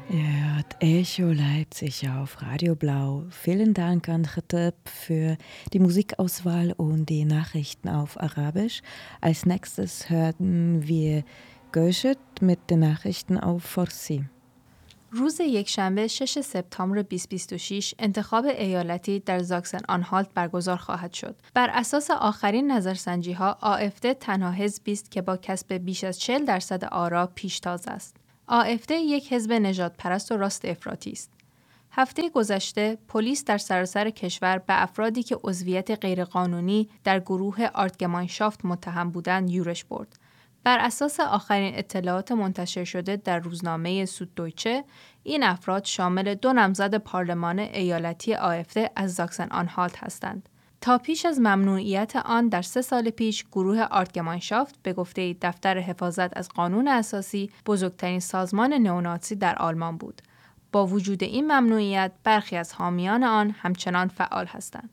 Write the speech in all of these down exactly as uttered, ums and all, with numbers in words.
Ja, die Echo Leipzig auf Radio Blau. Vielen Dank an Khatib für die Musikauswahl und die Nachrichten auf Arabisch. Als nächstes hörten wir Göschet mit den Nachrichten auf Farsi. روز یکشنبه ششم سپتامبر بیست و بیست و شش انتخاب ایالتی در زاکسن آنهالت برگزار خواهد شد. بر اساس آخرین نظرسنجی‌ها آفد تنها حزبی است که با کسب بیش از چهل درصد آرا پیشتاز است. آفد یک حزب نژاد پرست و راست افراطی است. هفته گذشته پلیس در سراسر کشور به افرادی که عضویت غیرقانونی در گروه آرتگماینشافت متهم بودند یورش برد. بر اساس آخرین اطلاعات منتشر شده در روزنامه سوددویچه، این افراد شامل دو نامزد پارلمان ایالتی آفد از زاکسن آنهالت هستند. تا پیش از ممنوعیت آن در سه سال پیش گروه آرتگماینشافت به گفته دفتر حفاظت از قانون اساسی بزرگترین سازمان نئونازی در آلمان بود. با وجود این ممنوعیت برخی از حامیان آن همچنان فعال هستند.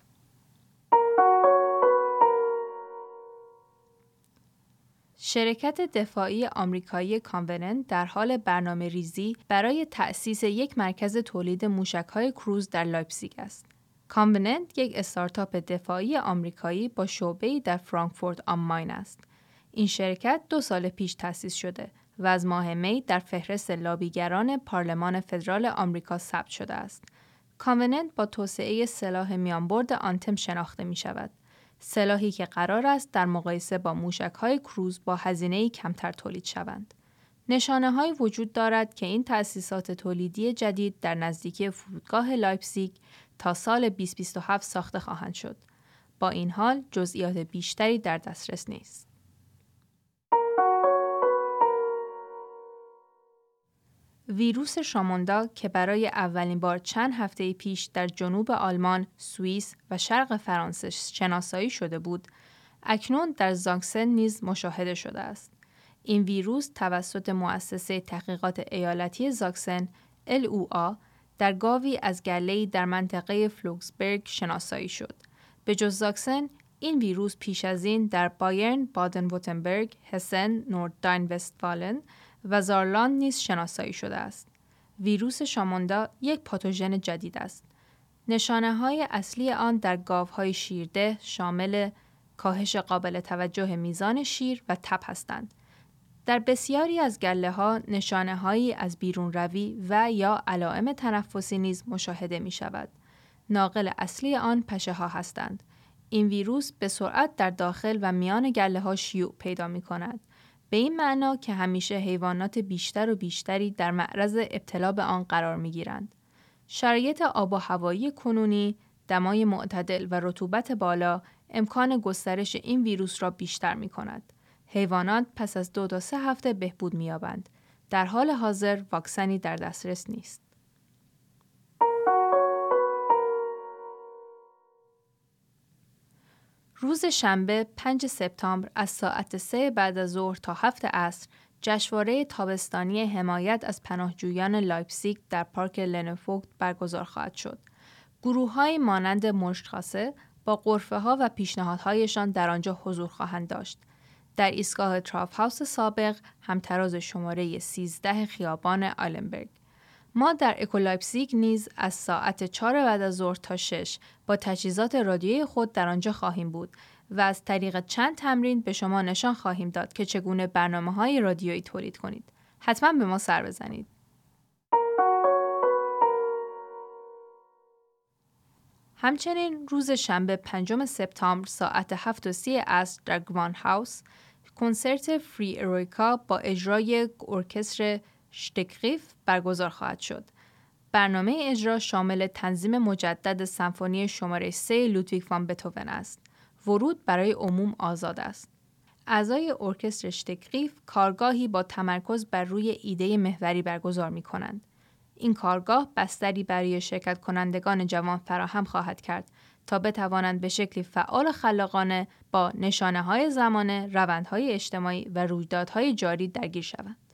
شرکت دفاعی آمریکایی کانوننت در حال برنامه ریزی برای تأسیس یک مرکز تولید موشک‌های کروز در لایپزیگ است. کانوننت یک استارتاپ دفاعی آمریکایی با شعبه‌ای در فرانکفورت آم ماین است. این شرکت دو سال پیش تأسیس شده و از ماه می در فهرست لابیگران پارلمان فدرال آمریکا ثبت شده است. کانوننت با توسعه سلاح میانبرد آنتم شناخته می شود. سلاحی که قرار است در مقایسه با موشک‌های کروز با هزینه‌ای کمتر تولید شوند. نشانه‌هایی وجود دارد که این تأسیسات تولیدی جدید در نزدیکی فرودگاه لایپزیگ تا سال بیست و بیست و هفت ساخته خواهند شد. با این حال جزئیات بیشتری در دسترس نیست. ویروس شاموندا که برای اولین بار چند هفته پیش در جنوب آلمان، سوئیس و شرق فرانسه شناسایی شده بود، اکنون در زاکسن نیز مشاهده شده است. این ویروس توسط مؤسسه تحقیقات ایالتی زاکسن ال او آ در گاوی از گله‌ای در منطقه فلوکسبرگ شناسایی شد. به جز زاکسن، این ویروس پیش از این در بایرن، بادن-وورتنبرگ، هسن، نوردراین وستفالن و زارلاند نیز شناسایی شده است. ویروس شاموندا یک پاتوژن جدید است. نشانه‌های اصلی آن در گاوهای شیرده شامل کاهش قابل توجه میزان شیر و تب هستند. در بسیاری از گله‌ها نشانه‌هایی از بیرون روی و یا علائم تنفسی نیز مشاهده می‌شود. ناقل اصلی آن پشه‌ها هستند. این ویروس به سرعت در داخل و میان گله‌ها شیوع پیدا می‌کند. به این معنا که همیشه حیوانات بیشتر و بیشتری در معرض ابتلا به آن قرار می‌گیرند. شرایط آب و هوایی کنونی، دمای معتدل و رطوبت بالا امکان گسترش این ویروس را بیشتر می‌کند. حیوانات پس از دو تا سه هفته بهبود می‌یابند. در حال حاضر واکسنی در دسترس نیست. روز شنبه پنجم سپتامبر از ساعت سه بعد از ظهر تا هفت عصر جشنواره تابستانی حمایت از پناهجویان لایپزیگ در پارک لنفوگت برگزار خواهد شد. گروه‌هایی مانند مشتخاسه با غرفه‌ها و پیشنهادهایشان در آنجا حضور خواهند داشت. در ایستگاه تراف هاوس سابق همتراز شماره سیزده خیابان آیلنبرگ. ما در اکو لایپزیگ نیز از ساعت چهار بعد از ظهر تا شش با تجهیزات رادیویی خود در آنجا خواهیم بود و از طریق چند تمرین به شما نشان خواهیم داد که چگونه برنامه‌های رادیویی تولید کنید. حتما به ما سر بزنید. همچنین روز شنبه پنجم سپتامبر ساعت هفت و سی عصر در گوان هاوس کنسرت فری ارویکا با اجرای ارکستر شتکگریف برگزار خواهد شد. برنامه اجرا شامل تنظیم مجدد سمفونی شماره سه لودویگ وان بتهوون است. ورود برای عموم آزاد است. اعضای ارکستر شتکگریف کارگاهی با تمرکز بر روی ایده محوری برگزار می کنند. این کارگاه بستری برای شرکت کنندگان جوان فراهم خواهد کرد تا بتوانند به شکلی فعال و خلاقانه با نشانه‌های زمانه، روندهای اجتماعی و رویدادهای جاری درگیر شوند.